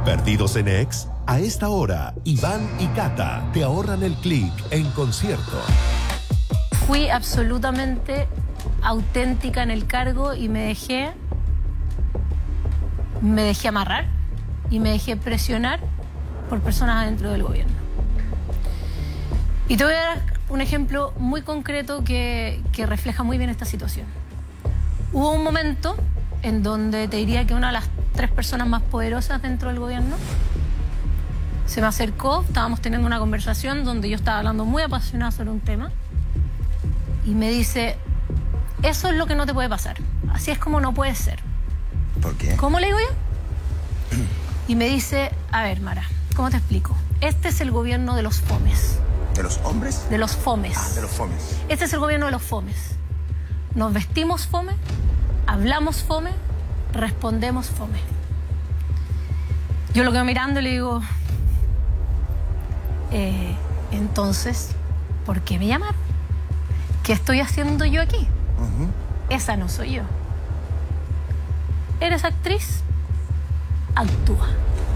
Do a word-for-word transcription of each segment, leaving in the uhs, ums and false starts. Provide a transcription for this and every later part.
¿Perdidos en Ex? A esta hora, Iván y Cata te ahorran el clic en concierto. Fui absolutamente auténtica en el cargo y me dejé, me dejé amarrar y me dejé presionar por personas adentro del gobierno. Y te voy a dar un ejemplo muy concreto que, que refleja muy bien esta situación. Hubo un momento en donde te diría que una de las tres personas más poderosas dentro del gobierno se me acercó, estábamos teniendo una conversación donde yo estaba hablando muy apasionada sobre un tema y me dice, eso es lo que no te puede pasar, así es como no puede ser. ¿Por qué? ¿Cómo le digo yo? Y me dice, a ver, Mara, ¿cómo te explico? Este es el gobierno de los fomes. ¿De los hombres? De los fomes. Ah, de los fomes. Este es el gobierno de los fomes. Nos vestimos fome, hablamos fome, respondemos fome. Yo lo quedo mirando y le digo, eh, entonces, ¿por qué me llamaron? ¿Qué estoy haciendo yo aquí? Uh-huh. Esa no soy yo. ¿Eres actriz? Actúa.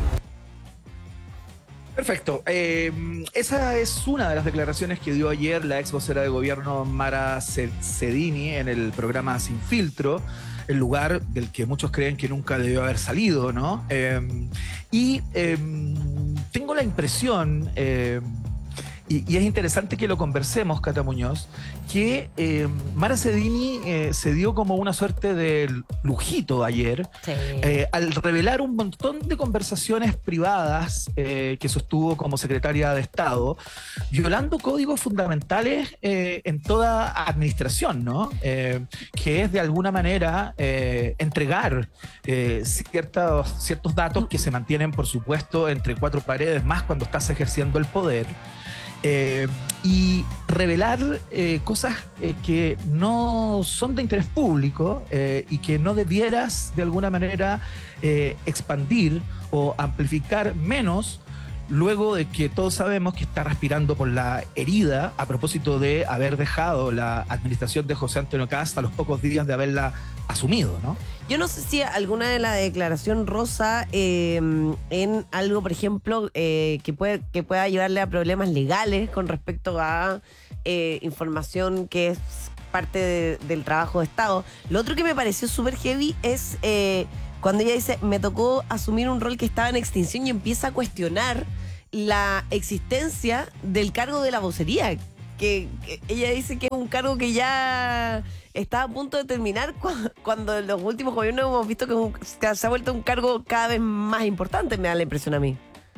Perfecto. Eh, esa es una de las declaraciones que dio ayer la ex vocera de gobierno Mara Cedini en el programa Sin Filtro, el lugar del que muchos creen que nunca debió haber salido, ¿no? Eh, y eh, tengo la impresión, eh, y, y es interesante que lo conversemos, Cata Muñoz, que eh, Mara Cedini eh, se dio como una suerte de lujito ayer, Sí. eh, al revelar un montón de conversaciones privadas eh, que sostuvo como secretaria de Estado, violando códigos fundamentales eh, en toda administración, ¿no? Eh, que es de alguna manera eh, entregar eh, ciertos, ciertos datos que se mantienen, por supuesto, entre cuatro paredes, más cuando estás ejerciendo el poder. Eh, y revelar eh, cosas eh, que no son de interés público eh, y que no debieras de alguna manera eh, expandir o amplificar menos luego de que todos sabemos que está respirando por la herida a propósito de haber dejado la administración de José Antonio Kast a los pocos días de haberla asumido, ¿no? Yo no sé si alguna de la declaración rosa eh, en algo, por ejemplo, eh, que, puede, que pueda llevarle a problemas legales con respecto a eh, información que es parte de, del trabajo de Estado. Lo otro que me pareció súper heavy es eh, cuando ella dice, me tocó asumir un rol que estaba en extinción y empieza a cuestionar la existencia del cargo de la vocería. Que, que ella dice que es un cargo que ya está a punto de terminar cuando, cuando en los últimos gobiernos hemos visto que, un, que se ha vuelto un cargo cada vez más importante, me da la impresión a mí.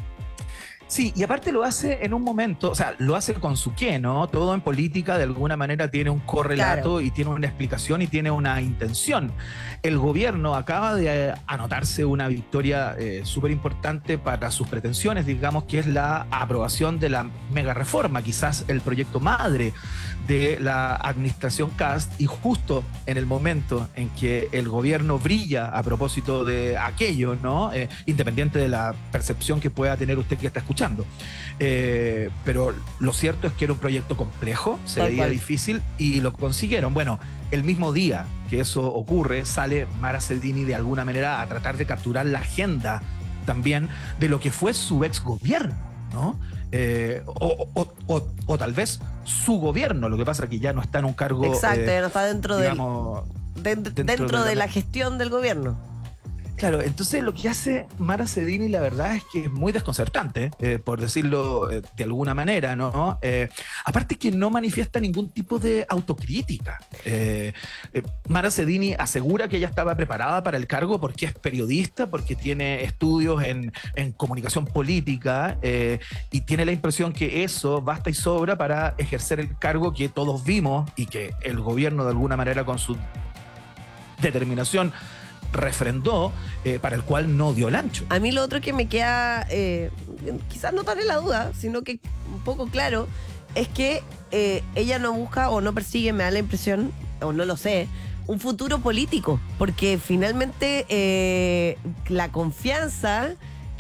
Sí, y aparte lo hace en un momento, o sea, lo hace con su qué, ¿no? Todo en política de alguna manera tiene un correlato, claro, y tiene una explicación y tiene una intención. El gobierno acaba de eh, anotarse una victoria eh, súper importante para sus pretensiones, digamos, que es la aprobación de la mega reforma, quizás el proyecto madre de la administración Kast, y justo en el momento en que el gobierno brilla a propósito de aquello, ¿no? Eh, independiente de la percepción que pueda tener usted que está escuchando. Eh, pero lo cierto es que era un proyecto complejo, se Tal veía cual. difícil y lo consiguieron. Bueno, el mismo día que eso ocurre, sale Mara Cedini de alguna manera a tratar de capturar la agenda también de lo que fue su ex gobierno, ¿no? Eh, o, o, o, o tal vez su gobierno, lo que pasa es que ya no está en un cargo. Exacto, eh, ya no está dentro, digamos, del, de, dentro dentro de de la- la gestión del gobierno. Claro, entonces lo que hace Mara Cedini, la verdad es que es muy desconcertante, eh, por decirlo eh, de alguna manera, ¿no? Eh, aparte que no manifiesta ningún tipo de autocrítica. Eh, eh, Mara Cedini asegura que ella estaba preparada para el cargo porque es periodista, porque tiene estudios en, en comunicación política, eh, y tiene la impresión que eso basta y sobra para ejercer el cargo que todos vimos y que el gobierno de alguna manera con su determinación refrendó, eh, para el cual no dio el ancho. A mí lo otro que me queda, eh, quizás no tan en la duda, sino que un poco claro, es que eh, ella no busca o no persigue, me da la impresión, o no lo sé, un futuro político, porque finalmente eh, la confianza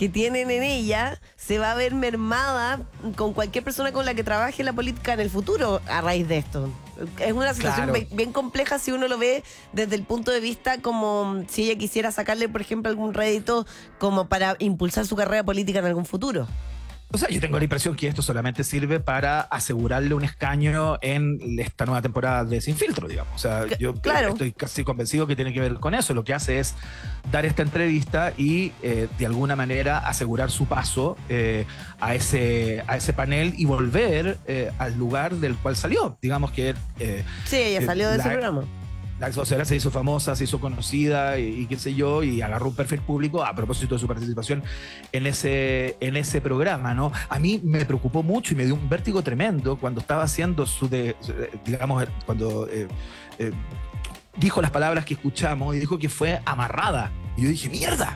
que tienen en ella se va a ver mermada con cualquier persona con la que trabaje la política en el futuro a raíz de esto. Es una situación Claro. bien, bien compleja si uno lo ve desde el punto de vista como si ella quisiera sacarle, por ejemplo, algún rédito como para impulsar su carrera política en algún futuro. O sea, yo tengo la impresión que esto solamente sirve para asegurarle un escaño en esta nueva temporada de Sin Filtro, digamos. O sea, C- yo claro. estoy casi convencido que tiene que ver con eso. Lo que hace es dar esta entrevista y eh, de alguna manera asegurar su paso eh, a, ese, a ese panel y volver eh, al lugar del cual salió. Digamos que eh, Sí, ella salió de la- ese programa. la ex vocera se hizo famosa, se hizo conocida y, y qué sé yo, y agarró un perfil público a propósito de su participación en ese, en ese programa, ¿no? A mí me preocupó mucho y me dio un vértigo tremendo cuando estaba haciendo su, de, digamos, cuando eh, eh, dijo las palabras que escuchamos y dijo que fue amarrada. Y yo dije, ¡mierda!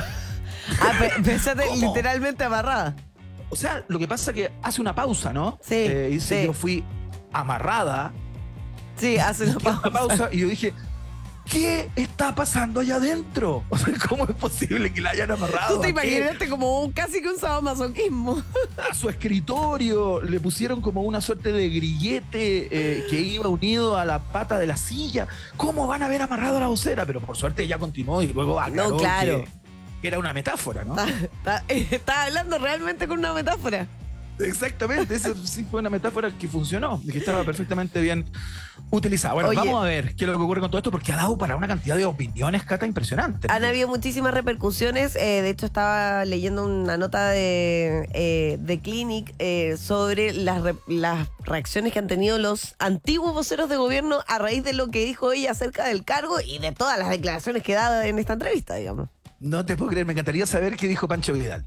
Ah, pe- pensate ¿Cómo? literalmente amarrada. O sea, lo que pasa es que hace una pausa, ¿no? Sí, Eh, dice, sí. yo fui amarrada. Sí, hace una Una pausa. pausa y yo dije, ¿qué está pasando allá adentro? O sea, ¿cómo es posible que la hayan amarrado? Tú te ¿A qué? imaginaste como un, casi que un sadomasoquismo. A su escritorio le pusieron como una suerte de grillete eh, que iba unido a la pata de la silla. ¿Cómo van a haber amarrado a la vocera? Pero por suerte ya continuó y luego aclaró No, claro. que, que era una metáfora, ¿no? Está, está- está hablando realmente con una metáfora. Exactamente, eso sí fue una metáfora que funcionó, y que estaba perfectamente bien utilizada. Bueno, Oye. vamos a ver qué es lo que ocurre con todo esto, porque ha dado para una cantidad de opiniones, Cata, impresionante. Han habido muchísimas repercusiones. eh, de hecho, estaba leyendo una nota de, eh, de Clinic eh, sobre las, re- las reacciones que han tenido los antiguos voceros de gobierno a raíz de lo que dijo ella acerca del cargo y de todas las declaraciones que da en esta entrevista, digamos. No te puedo creer, me encantaría saber qué dijo Pancho Vidal,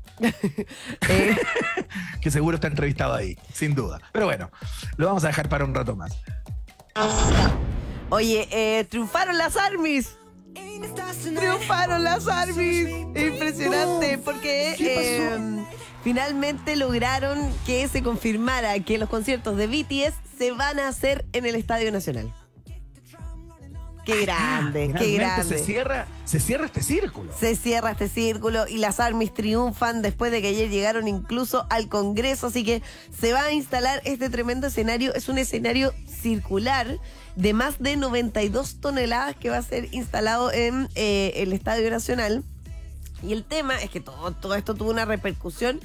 Eh, que seguro está entrevistado ahí, sin duda. Pero bueno, lo vamos a dejar para un rato más. Oye, eh, triunfaron las armies. Triunfaron las armies. Impresionante, porque ¿Qué pasó? eh, finalmente lograron que se confirmara que los conciertos de B T S se van a hacer en el Estadio Nacional. Qué grande, qué Finalmente grande. Se cierra, se cierra este círculo. Se cierra este círculo y las armies triunfan después de que ayer llegaron incluso al Congreso, así que se va a instalar este tremendo escenario. Es un escenario circular de más de noventa y dos toneladas que va a ser instalado en eh, el Estadio Nacional. Y el tema es que todo, todo esto tuvo una repercusión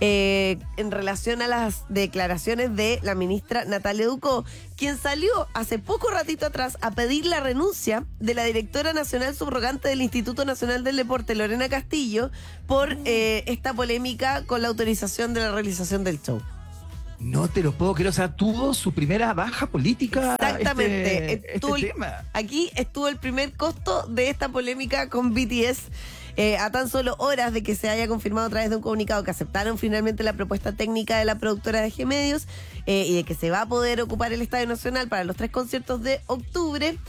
eh, en relación a las declaraciones de la ministra Natalia Ducó, quien salió hace poco ratito atrás a pedir la renuncia de la directora nacional subrogante del Instituto Nacional del Deporte, Lorena Castillo, por eh, esta polémica con la autorización de la realización del show. No te lo puedo creer, o sea, tuvo su primera baja política. Exactamente. Este, Estuvo este el- tema. Aquí estuvo el primer costo de esta polémica con B T S. Eh, a tan solo horas de que se haya confirmado a través de un comunicado que aceptaron finalmente la propuesta técnica de la productora de G Medios eh, y de que se va a poder ocupar el Estadio Nacional para los tres conciertos de octubre.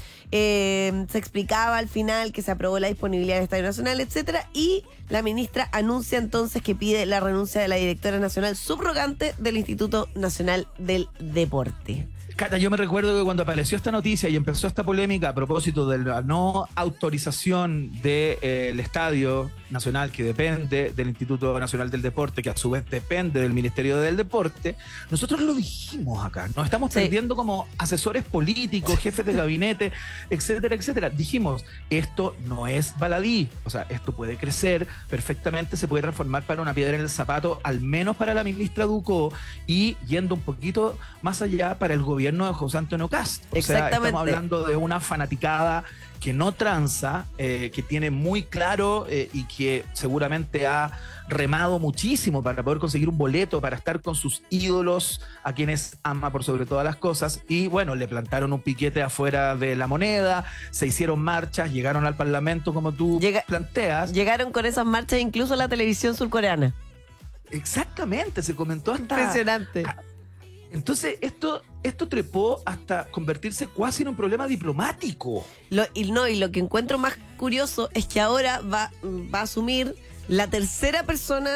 Eh, se explicaba al final que se aprobó la disponibilidad del Estadio Nacional, etcétera, y la ministra anuncia entonces que pide la renuncia de la directora nacional subrogante del Instituto Nacional del Deporte. Cata, yo me recuerdo que cuando apareció esta noticia y empezó esta polémica a propósito de la no autorización del de, eh, Estadio Nacional, que depende del Instituto Nacional del Deporte, que a su vez depende del Ministerio del Deporte, nosotros lo dijimos acá. Nos estamos Sí. perdiendo como asesores políticos, jefes de gabinete, etcétera, etcétera. Dijimos, esto no es baladí, o sea, esto puede crecer perfectamente, se puede transformar para una piedra en el zapato, al menos para la ministra Ducó, y yendo un poquito más allá para el gobierno de José Antonio Cast. O sea, Exactamente. estamos hablando de una fanaticada que no tranza, eh, que tiene muy claro eh, y que seguramente ha remado muchísimo para poder conseguir un boleto, para estar con sus ídolos, a quienes ama por sobre todas las cosas. Y bueno, le plantaron un piquete afuera de La Moneda, se hicieron marchas, llegaron al Parlamento como tú Llega- planteas. Llegaron con esas marchas incluso a la televisión surcoreana. Exactamente, se comentó hasta... Impresionante. Ah, Entonces, esto, esto trepó hasta convertirse casi en un problema diplomático. Lo, y no, y lo que encuentro más curioso es que ahora va, va a asumir la tercera persona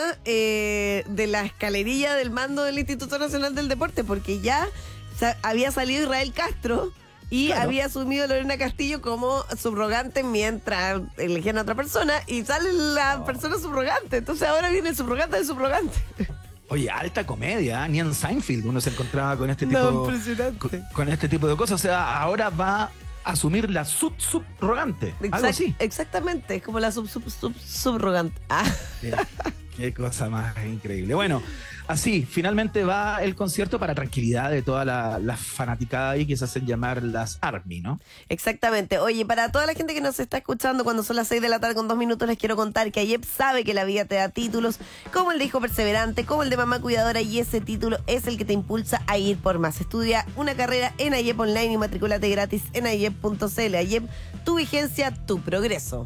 eh, de la escalerilla del mando del Instituto Nacional del Deporte, porque ya sa- había salido Israel Castro Y Claro. había asumido Lorena Castillo como subrogante mientras elegían a otra persona y sale la persona subrogante. Entonces ahora viene el subrogante del subrogante. Oye, alta comedia, ¿eh? Ni en Seinfeld uno se encontraba con este tipo, No, impresionante. con, con este tipo de cosas. O sea, ahora va a asumir la sub subrogante, algo Exact- así. Exactamente, es como la sub, sub, sub, subrogante. Ah. Qué, qué cosa más increíble. Bueno, así, finalmente va el concierto para tranquilidad de toda la, la fanaticada ahí que se hacen llamar las ARMY, ¿no? Exactamente. Oye, para toda la gente que nos está escuchando cuando son las seis de la tarde con dos minutos, les quiero contar que Ayep sabe que la vida te da títulos, como el de hijo perseverante, como el de mamá cuidadora, y ese título es el que te impulsa a ir por más. Estudia una carrera en Ayep Online y matricúlate gratis en ayep punto c l. Ayep, tu vigencia, tu progreso.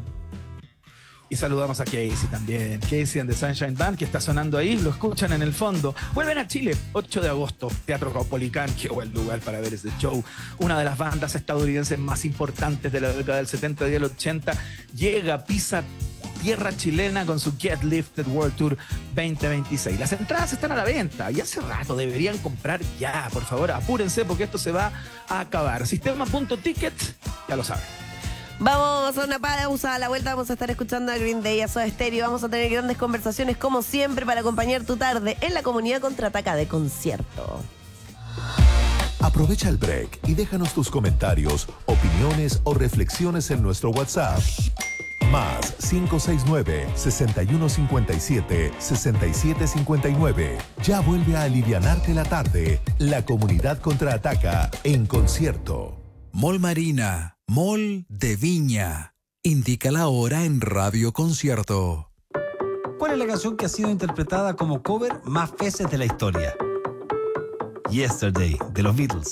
Y saludamos a Casey también. Casey and the Sunshine Band, que está sonando ahí, lo escuchan en el fondo. Vuelven a Chile, ocho de agosto, Teatro Caupolicán, qué buen lugar para ver ese show. Una de las bandas estadounidenses más importantes de la década del setenta y del ochenta llega, pisa tierra chilena con su Get Lifted World Tour veinte veintiséis. Las entradas están a la venta y hace rato deberían comprar ya, por favor, apúrense porque esto se va a acabar. Sistema punto ticket, ya lo saben. Vamos a una pausa, a la vuelta vamos a estar escuchando a Green Day, a Soda Stereo, vamos a tener grandes conversaciones como siempre para acompañar tu tarde en la comunidad Contraataca de Concierto. Aprovecha el break y déjanos tus comentarios, opiniones o reflexiones en nuestro WhatsApp. Más cinco seis nueve, seis uno cinco siete, seis siete cinco nueve. Ya vuelve a alivianarte la tarde. La comunidad Contraataca en Concierto. Mall Marina, Mall de Viña. Indica la hora en Radio Concierto. ¿Cuál es la canción que ha sido interpretada como cover más veces de la historia? Yesterday, de los Beatles.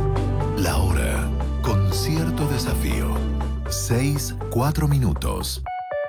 La hora. Concierto Desafío. Seis, cuatro minutos.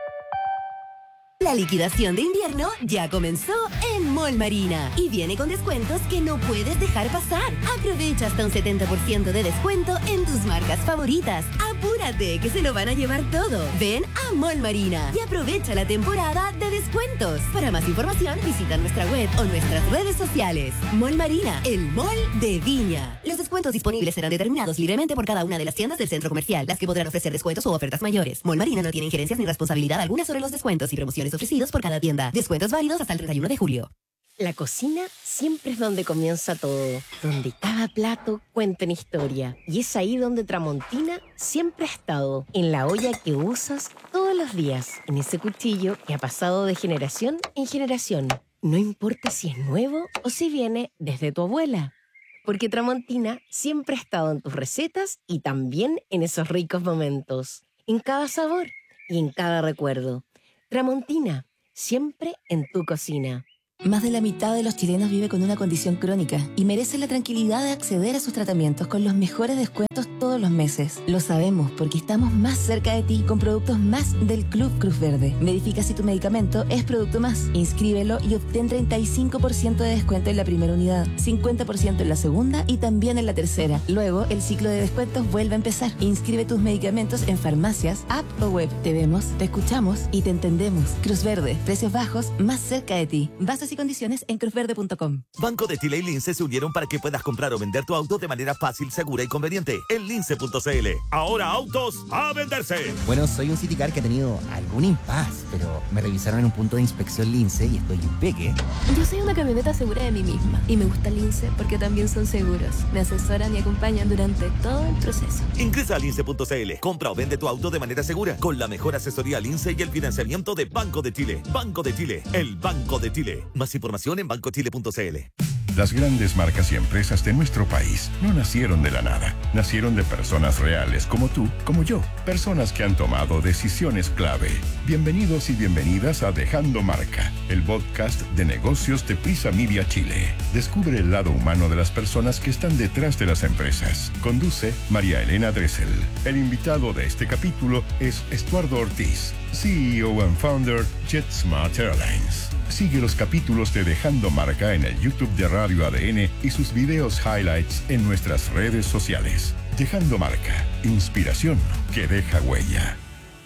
La liquidación de invierno ya comenzó en Mall Marina y viene con descuentos que no puedes dejar pasar. Aprovecha hasta un setenta por ciento de descuento en tus marcas favoritas. Apúrate, que se lo van a llevar todo. Ven a Mall Marina y aprovecha la temporada de descuentos. Para más información, visita nuestra web o nuestras redes sociales. Mall Marina, el mall de Viña. Los descuentos disponibles serán determinados libremente por cada una de las tiendas del centro comercial, las que podrán ofrecer descuentos o ofertas mayores. Mall Marina no tiene injerencias ni responsabilidad alguna sobre los descuentos y promociones ofrecidos por cada tienda. Descuentos válidos hasta el treinta y uno de julio. La cocina siempre es donde comienza todo, donde cada plato cuenta una historia. Y es ahí donde Tramontina siempre ha estado, en la olla que usas todos los días, en ese cuchillo que ha pasado de generación en generación. No importa si es nuevo o si viene desde tu abuela, porque Tramontina siempre ha estado en tus recetas y también en esos ricos momentos, en cada sabor y en cada recuerdo. Tramontina, siempre en tu cocina. Más de la mitad de los chilenos vive con una condición crónica y merece la tranquilidad de acceder a sus tratamientos con los mejores descuentos todos los meses. Lo sabemos porque estamos más cerca de ti con productos más del Club Cruz Verde. Verifica si tu medicamento es producto más. Inscríbelo y obtén treinta y cinco por ciento de descuento en la primera unidad, cincuenta por ciento en la segunda y también en la tercera. Luego, el ciclo de descuentos vuelve a empezar. Inscribe tus medicamentos en farmacias, app o web. Te vemos, te escuchamos y te entendemos. Cruz Verde, precios bajos, más cerca de ti. Bases y condiciones en cruz verde punto com. Banco de Chile y Lince se unieron para que puedas comprar o vender tu auto de manera fácil, segura y conveniente. En lince punto c l. Ahora autos a venderse. Bueno, soy un Citicar que ha tenido algún impas, pero me revisaron en un punto de inspección Lince y estoy impeque. Yo soy una camioneta segura de mí misma y me gusta Lince porque también son seguros. Me asesoran y acompañan durante todo el proceso. Ingresa a lince punto c l. Compra o vende tu auto de manera segura con la mejor asesoría Lince y el financiamiento de Banco de Chile. Banco de Chile, el Banco de Chile. Más información en banco chile punto c l. Las grandes marcas y empresas de nuestro país no nacieron de la nada. Nacieron de personas reales como tú, como yo. Personas que han tomado decisiones clave. Bienvenidos y bienvenidas a Dejando Marca, el podcast de negocios de Prisa Media Chile. Descubre el lado humano de las personas que están detrás de las empresas. Conduce María Elena Dressel. El invitado de este capítulo es Estuardo Ortiz, C E O and founder JetSmart Airlines. Sigue los capítulos de Dejando Marca en el YouTube de Radio A D N y sus videos highlights en nuestras redes sociales. Dejando Marca, inspiración que deja huella.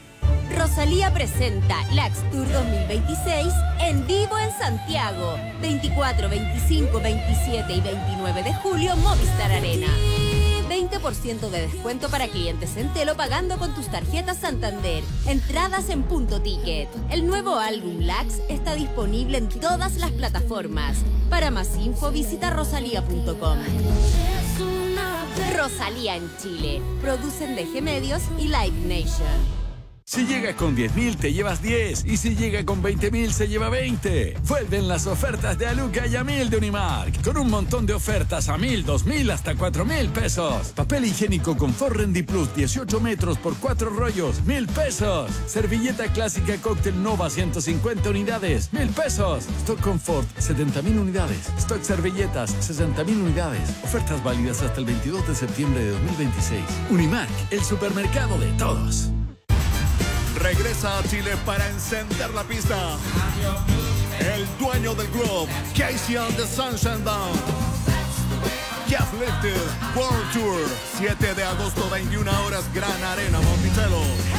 Rosalía presenta Lax Tour dos mil veintiséis en vivo en Santiago. veinticuatro, veinticinco, veintisiete y veintinueve de julio, Movistar Arena. veinte por ciento de descuento para clientes Entelo pagando con tus tarjetas Santander. Entradas en Punto Ticket. El nuevo álbum Lax está disponible en todas las plataformas. Para más info visita rosalía punto com. Rosalía en Chile. Producen D G Medios y Live Nation. Si llega con diez mil, te llevas diez. Y si llega con veinte mil, se lleva veinte. Vuelven las ofertas de Aluca y a mil de Unimark. Con un montón de ofertas a mil, dos mil, hasta cuatro mil pesos. Papel higiénico Confort Rendi Plus, dieciocho metros por cuatro rollos, mil pesos. Servilleta clásica Cóctel Nova, ciento cincuenta unidades, mil pesos. Stock Confort, setenta mil unidades. Stock Servilletas, sesenta mil unidades. Ofertas válidas hasta el veintidós de septiembre de dos mil veintiséis. Unimark, el supermercado de todos. Regresa a Chile para encender la pista. El dueño del club, Casey and the Sunshine Band. Jeff Lifted World Tour, siete de agosto, veintiuna horas, Gran Arena, Monticello.